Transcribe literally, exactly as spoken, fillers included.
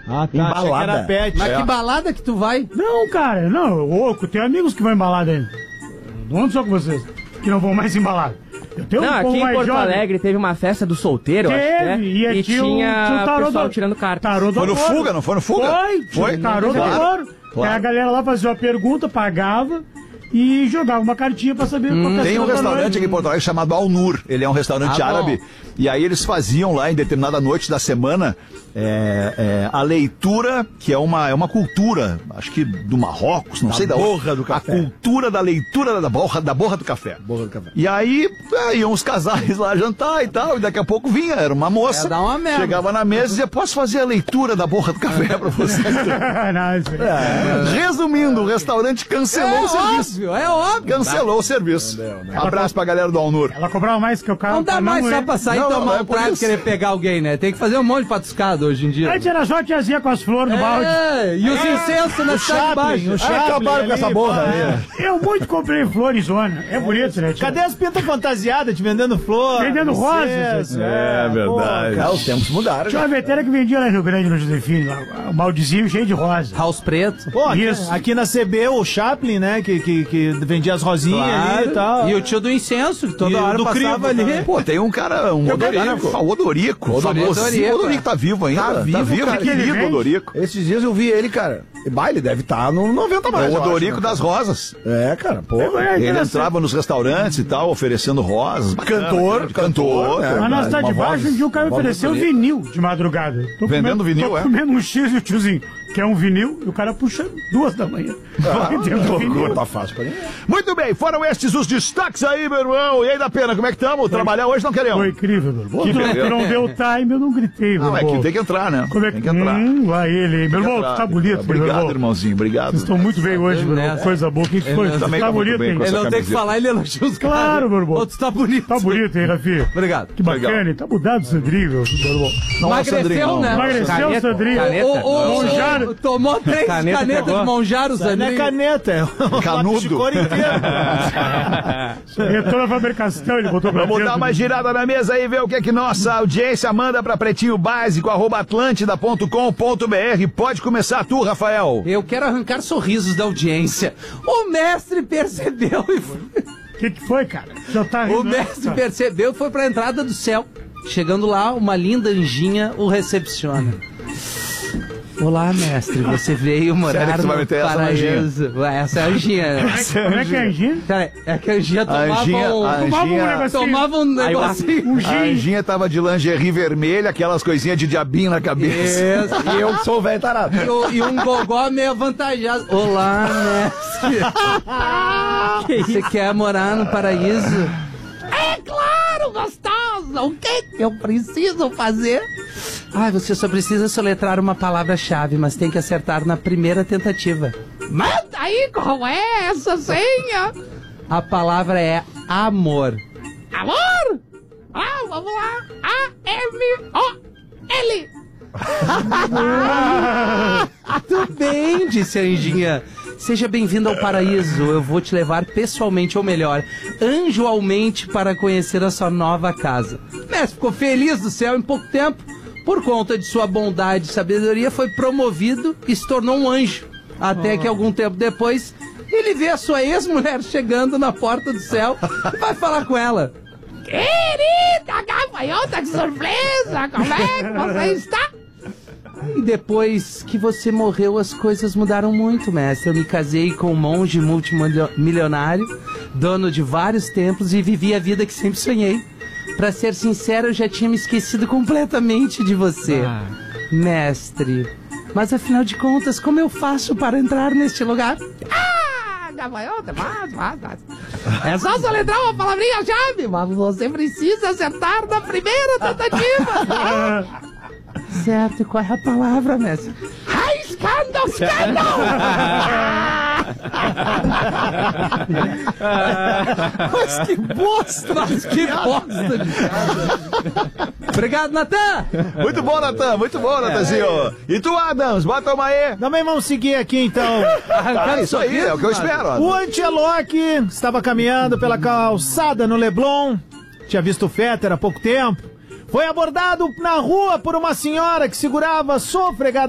Ah, tá. Em balada. Era pet. Mas É. que balada que tu vai? Não, cara, não, eu, eu tenho amigos que vão em balada ainda. Não ando só com vocês, que não vão mais em balada. Eu tenho Não, um aqui povo em mais Porto jovem. Alegre teve uma festa do solteiro, Teve, acho que é, e, e tinha, tinha um, tinha um tarô pessoal do, tirando cartas. Tarô do Foi no ouro. Fuga, não foi no Fuga? Foi, Foi? tinha tarô do Claro, ouro. claro. Aí a galera lá fazia uma pergunta, pagava e jogava uma cartinha pra saber Hum, qual que tem um era a restaurante noite. aqui em Porto Alegre chamado Al-Nur. Ele é um restaurante Ah, árabe. bom. E aí eles faziam lá em determinada noite da semana é, é, a leitura, que é uma, é uma cultura, acho que do Marrocos, não Da sei da borra do café. A cultura da leitura da borra, da borra do café. Borra do café. E aí é, iam os casais lá jantar e tal, e daqui a pouco vinha, era uma moça. É, dá uma merda. Chegava na mesa e dizia, posso fazer a leitura da borra do café pra vocês? Não, isso aí. É, resumindo, o restaurante cancelou É o serviço. óbvio, é óbvio. Cancelou o serviço. Abraço pra galera do Al-Nur. Ela cobrava mais que o cara. Não dá pra mais ir. só pra sair, Não, não, tomar é um por prato e isso. querer pegar alguém, né? Tem que fazer um monte de patuscado hoje em dia. Antes era só a tiazinha com as flores no balde. É, e os incensos na cidade de baixo. o Chaplin acabaram com ali, essa borra pá. aí. Eu muito comprei flores, zona. É bonito, né, tia? Cadê as pintas fantasiadas te vendendo flor? Vendendo rosas, Isso, É verdade. Pô, Ah, os tempos mudaram. Tinha uma veterana que vendia lá no Rio Grande, no Josefino, lá, um baldezinho cheio de rosa. House preto. Pô, aqui, Isso. aqui na C B, o Chaplin, né, que, que, que vendia as rosinhas ali e tal. E o tio do incenso, que toda E o hora do passava crivo ali. também. Pô, tem um cara, um Odorico. O Odorico. Odorico. Famosinho. O Odorico tá vivo ainda. Tá vivo, cara. querido Ele Odorico. Esses dias eu vi ele, cara. E bah, ele deve estar no noventa É mais. o eu acho, Odorico né? das rosas. É, cara, pô. Ele entrava nos restaurantes e tal, oferecendo rosas. Bacana, Cantor, de cantor. cantor, é, né? Lá na uma cidade de voz- baixo, um dia o cara me uma voz ofereceu bonita. vinil de madrugada. Tô Vendendo comendo- vinil, tô é? comendo um X e o tiozinho, quer um vinil, e o cara puxa duas da manhã. Vai dentro do vinil. Tá fácil pra ninguém. Muito bem, foram estes os destaques aí, meu irmão. E aí, da pena, como é que estamos? Trabalhar hoje não queremos. Foi incrível, meu irmão. Que beleza. não deu time, eu não gritei, meu Não, é irmão. que tem que entrar, né? Como é Tem que... que entrar. Hum, vai ele, hein? Meu irmão, Entrar. tu tá bonito, meu Obrigado, irmão. irmãozinho, obrigado. Vocês estão muito bem hoje, meu irmão. nessa. Coisa boa. O que que foi? Eu Tu também tá tô muito bonito, bem hein? com essa Ele não tem que camiseta. falar, ele elogia os caras. Claro, meu irmão. Outros tá bonito. Tá bonito, hein, Rafinha? Obrigado. Que bacana, Legal. hein? Tá mudado o Sandrinho, meu irmão. Não, Emagreceu, Sandrinho, não. né? Emagreceu, Caneta, Sandrinho. caneta. O, o, Monjaro. o, tomou três Caneta canetas pegou. de Monjaro, Não é Sandrinho. caneta, é um Canudo. lápis de cor inteiro. Retorno à fabricação, ele botou pra Vamos dentro. dar uma girada na mesa aí e ver o que é que nossa audiência manda pra pretinho básico, arroba atlântida ponto com ponto br. Pode começar tu, Rafael. Eu quero arrancar sorrisos da audiência. O mestre percebeu e foi... O que que foi, cara? Já tá rindo, O né? mestre percebeu e foi pra entrada do céu. Chegando lá, uma linda anjinha o recepciona. Olá, mestre, você veio morar Sério que tu vai no meter essa paraíso. Ué, essa é a anjinha. né? Como é que é, Anjinha? Cara, é que a anjinha A tomava Anjinha, um... a Tomava um Anjinha, negocinho. Tomava um negocinho. Um a gin. Anjinha tava de lingerie vermelha, aquelas coisinhas de diabinho na cabeça. Isso. E eu que sou o velho tarado. E, o- e um gogó meio avantajado. Olá, mestre. Você quer morar no paraíso? É claro, gostosa. O que que eu preciso fazer? Ai, você só precisa soletrar uma palavra-chave, mas tem que acertar na primeira tentativa. Manda aí, qual é essa senha? A palavra é amor. Amor? Ah, vamos lá. A M O L. Tudo bem, disse a anjinha. Seja bem-vindo ao paraíso. Eu vou te levar pessoalmente, ou melhor, anjualmente, para conhecer a sua nova casa. Mestre ficou feliz do céu em pouco tempo. Por conta de sua bondade e sabedoria, foi promovido e se tornou um anjo. Até que algum tempo depois, ele vê a sua ex-mulher chegando na porta do céu e vai falar com ela. Querida gafanhota, que surpresa! Como é que você está? E depois que você morreu, as coisas mudaram muito, mestre. Eu me casei com um monge multimilionário, dono de vários templos, e vivi a vida que sempre sonhei. Pra ser sincero, eu já tinha me esquecido completamente de você, Ah. mestre. Mas afinal de contas, como eu faço para entrar neste lugar? Ah, gafanhota, mas, mas, mas. É só soletrar uma palavrinha-chave, mas você precisa acertar na primeira tentativa. Certo, e qual é a palavra, mestre? High Scandal, Scandal! Mas que bosta! Mas que bosta de casa. Obrigado, Natan! Muito bom, Natan, muito bom, Natanzinho. E tu, Adams, bota uma aí. Também vamos seguir aqui, então. Tá, isso aí, é o que eu espero. O Anteloc estava caminhando pela calçada no Leblon. Tinha visto o Fetter há pouco tempo. Foi abordado na rua por uma senhora que segurava sofregada